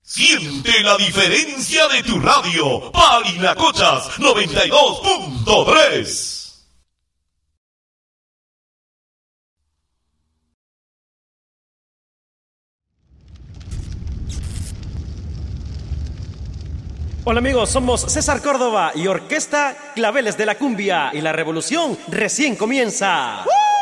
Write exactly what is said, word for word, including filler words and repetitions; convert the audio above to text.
Siente la diferencia de tu radio. Parinacochas noventa y dos punto tres. Hola amigos, somos César Córdoba y Orquesta Claveles de la Cumbia y la revolución recién comienza. ¡Uh!